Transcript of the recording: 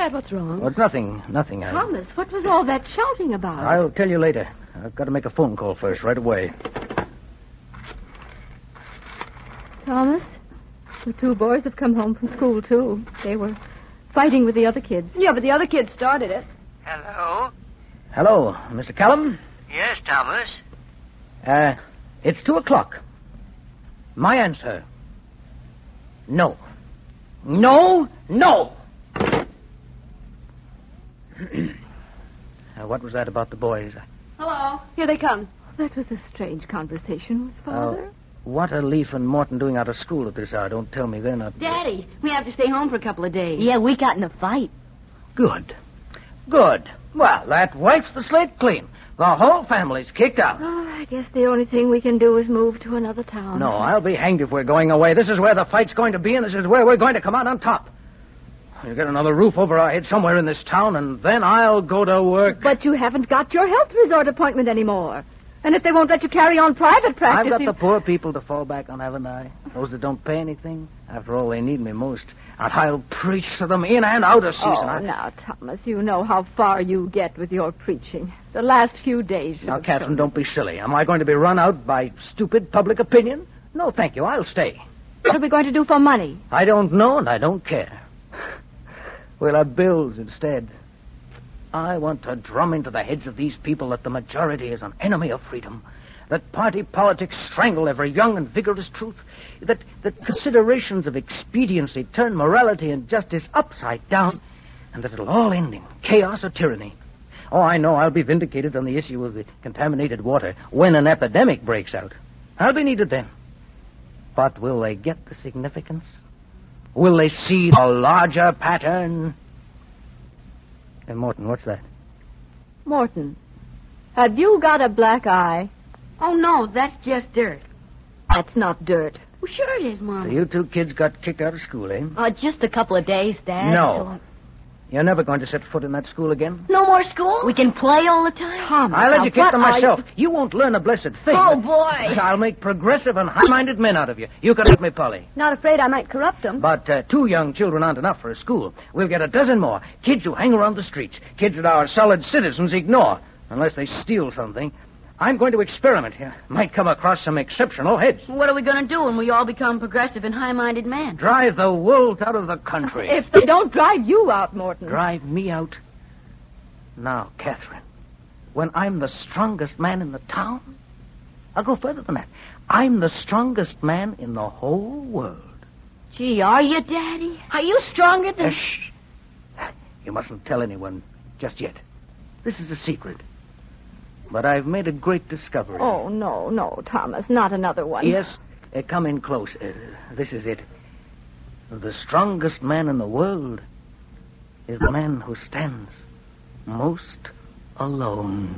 Dad, what's wrong? Oh, it's nothing. Thomas, what was all that shouting about? I'll tell you later. I've got to make a phone call first, right away. Thomas, the two boys have come home from school, too. They were fighting with the other kids. Yeah, but the other kids started it. Hello? Hello, Mr. Callum? Yes, Thomas? It's 2:00. My answer. No. No, no! What was that about the boys? Hello. Here they come. That was a strange conversation with Father. What are Leaf and Morton doing out of school at this hour? Don't tell me they're not... Daddy, we have to stay home for a couple of days. Yeah, we got in a fight. Good. Well, that wipes the slate clean. The whole family's kicked out. Oh, I guess the only thing we can do is move to another town. No, I'll be hanged if we're going away. This is where the fight's going to be, and this is where we're going to come out on top. We'll get another roof over our heads somewhere in this town, and then I'll go to work. But you haven't got your health resort appointment anymore. And if they won't let you carry on private practice... I've got the poor people to fall back on, haven't I? Those that don't pay anything. After all, they need me most. And I'll preach to them in and out of season. Oh, now, Thomas, you know how far you get with your preaching. The last few days... Now, Catherine, don't be silly. Am I going to be run out by stupid public opinion? No, thank you. I'll stay. What are we going to do for money? I don't know, and I don't care. We'll have bills instead. I want to drum into the heads of these people that the majority is an enemy of freedom, that party politics strangle every young and vigorous truth, that considerations of expediency turn morality and justice upside down, and that it'll all end in chaos or tyranny. Oh, I know I'll be vindicated on the issue of the contaminated water when an epidemic breaks out. I'll be needed then. But will they get the significance? Will they see the larger pattern? Hey, Morton, what's that? Morton, have you got a black eye? Oh, no, that's just dirt. That's not dirt. Well, sure it is, Mom. So you two kids got kicked out of school, eh? Just a couple of days, Dad. No. You're never going to set foot in that school again? No more school? We can play all the time. Thomas, I'll now, educate what them are myself. You won't learn a blessed thing. Oh, boy. I'll make progressive and high-minded men out of you. You can help me, Polly. Not afraid I might corrupt them. But 2 young children aren't enough for a school. We'll get a dozen more. Kids who hang around the streets. Kids that our solid citizens ignore. Unless they steal something. I'm going to experiment here. Might come across some exceptional heads. What are we going to do when we all become progressive and high-minded men? Drive the wolves out of the country. If they don't drive you out, Morton. Drive me out? Now, Catherine, when I'm the strongest man in the town, I'll go further than that. I'm the strongest man in the whole world. Gee, are you, Daddy? Are you stronger than... Shh. You mustn't tell anyone just yet. This is a secret. But I've made a great discovery. Oh, no, Thomas, not another one. Yes, come in close. This is it. The strongest man in the world is the man who stands most alone.